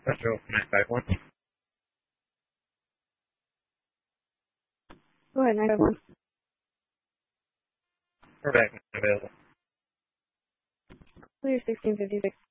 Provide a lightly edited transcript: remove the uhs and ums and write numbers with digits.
Metro 951. Go ahead, 951. We're back and available. Clear 1656.